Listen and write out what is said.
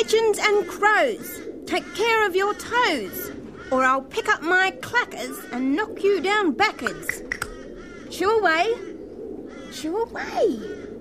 pigeons and crows, take care of your toes, or I'll pick up my clackers and knock you down backwards. Shoo away, shoo away.